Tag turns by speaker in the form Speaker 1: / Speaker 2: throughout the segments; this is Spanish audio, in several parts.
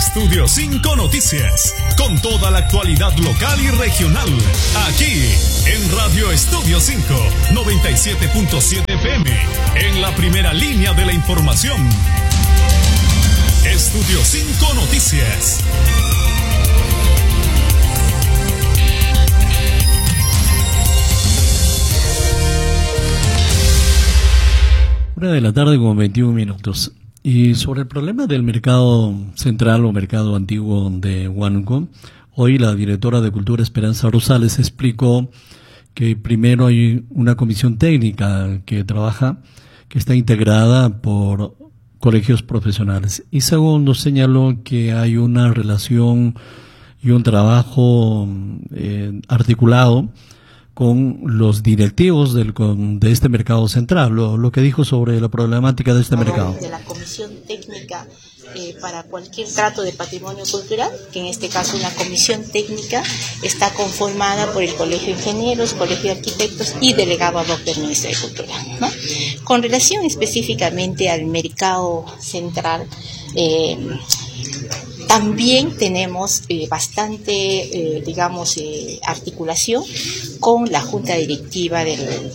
Speaker 1: Estudio 5 Noticias, con toda la actualidad local y regional, aquí en Radio Estudio 5, 97.7 FM, en la primera línea de la información. Estudio 5 Noticias.
Speaker 2: Una de la tarde con 21 minutos. Y sobre el problema del mercado central o mercado antiguo de Huánuco, hoy la directora de Cultura, Esperanza Rosales, explicó que primero hay una comisión técnica que trabaja, que está integrada por colegios profesionales. Y segundo, señaló que hay una relación y un trabajo articulado con los directivos de este mercado central, lo que dijo sobre la problemática de este mercado.
Speaker 3: De la comisión técnica para cualquier trato de patrimonio cultural, que en este caso una comisión técnica está conformada por el Colegio de Ingenieros, Colegio de Arquitectos y delegado ad hoc del Ministerio de Cultura, ¿no? Con relación específicamente al mercado central, también tenemos bastante, articulación con la junta directiva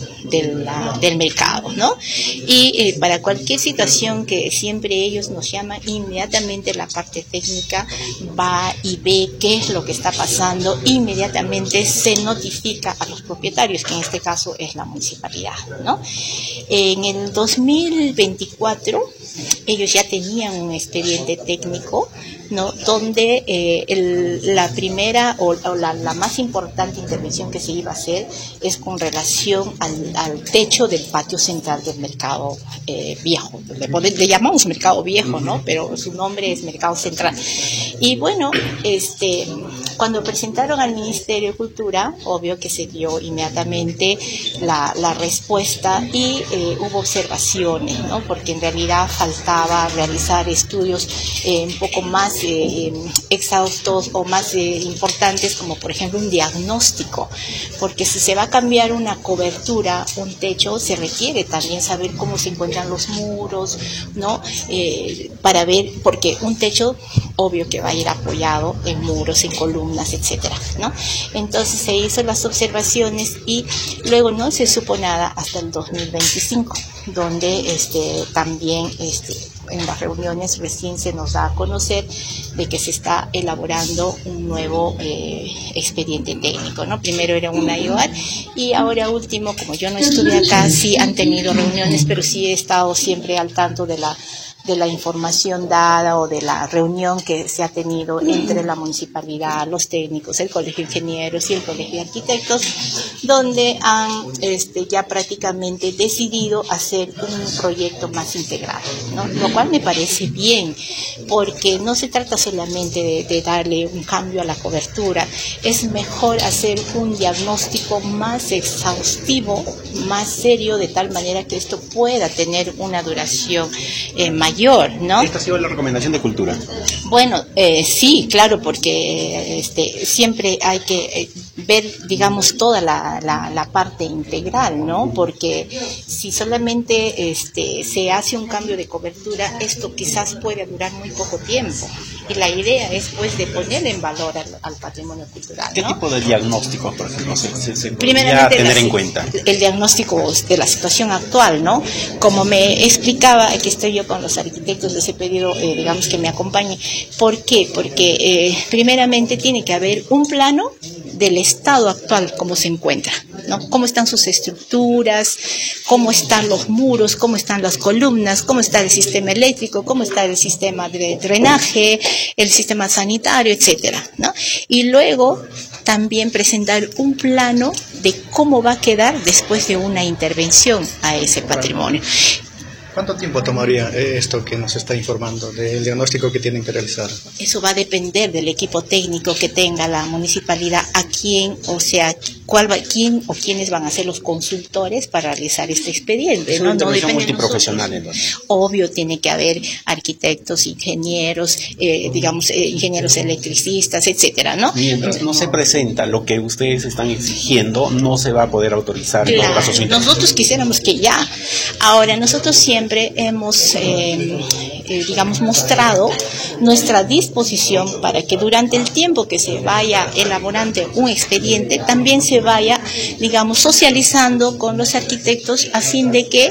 Speaker 3: del mercado, ¿no? Y para cualquier situación que siempre ellos nos llaman, inmediatamente la parte técnica va y ve qué es lo que está pasando, inmediatamente se notifica a los propietarios, que en este caso es la municipalidad, ¿no? En el 2024 ellos ya tenían un expediente técnico, ¿no? Donde la primera o la más importante intervención que se iba a hacer es con relación al techo del patio central del mercado viejo. Le llamamos mercado viejo, ¿no? Pero su nombre es mercado central. Y bueno, cuando presentaron al Ministerio de Cultura, obvio que se dio inmediatamente la respuesta y hubo observaciones, ¿no? Porque en realidad faltaba realizar estudios un poco más exhaustos o más importantes, como por ejemplo un diagnóstico, porque si se va a cambiar una cobertura, un techo, se requiere también saber cómo se encuentran los muros, ¿no? Para ver, porque un techo obvio que va a ir apoyado en muros, en columnas, etcétera, ¿no? Entonces se hizo las observaciones y luego no se supo nada hasta el 2025, donde también en las reuniones recién se nos da a conocer de que se está elaborando un nuevo expediente técnico, ¿no? Primero era una IOAR y ahora último, como yo no estuve acá, sí han tenido reuniones, pero sí he estado siempre al tanto de la información dada o de la reunión que se ha tenido entre la municipalidad, los técnicos, el Colegio de Ingenieros y el Colegio de Arquitectos, donde han ya prácticamente decidido hacer un proyecto más integrado, ¿no? Lo cual me parece bien, porque no se trata solamente de darle un cambio a la cobertura, es mejor hacer un diagnóstico más exhaustivo, más serio, de tal manera que esto pueda tener una duración mayor, ¿no?
Speaker 4: ¿Esta ha sido la recomendación de Cultura?
Speaker 3: Bueno, sí, claro, porque siempre hay que ver, digamos, toda la parte integral, ¿no? Porque si solamente se hace un cambio de cobertura, esto quizás puede durar muy poco tiempo. Y la idea es, pues, de poner en valor al patrimonio cultural, ¿no?
Speaker 4: ¿Qué tipo de diagnóstico, por ejemplo, se
Speaker 3: podría
Speaker 4: tener en cuenta?
Speaker 3: El diagnóstico de la situación actual, ¿no? Como me explicaba, aquí estoy yo con los arquitectos, les he pedido, digamos, que me acompañen. ¿Por qué? Porque primeramente tiene que haber un plano del estado actual, cómo se encuentra, ¿no? Cómo están sus estructuras, cómo están los muros, cómo están las columnas, cómo está el sistema eléctrico, cómo está el sistema de drenaje, el sistema sanitario, etcétera, ¿no? Y luego también presentar un plano de cómo va a quedar después de una intervención a ese patrimonio.
Speaker 5: ¿Cuánto tiempo tomaría esto que nos está informando del diagnóstico que tienen que realizar?
Speaker 3: Eso va a depender del equipo técnico que tenga la municipalidad, quién o quiénes van a ser los consultores para realizar este expediente.
Speaker 4: Es una intervención multiprofesional, entonces.
Speaker 3: Obvio, tiene que haber arquitectos, ingenieros, ingenieros electricistas, etcétera, ¿no?
Speaker 4: Mientras no se presenta lo que ustedes están exigiendo, no se va a poder autorizar.
Speaker 3: Claro,
Speaker 4: en casos
Speaker 3: nosotros quisiéramos que ya. Ahora, nosotros siempre hemos digamos, mostrado nuestra disposición para que durante el tiempo que se vaya elaborando un expediente también se vaya, digamos, socializando con los arquitectos a fin de que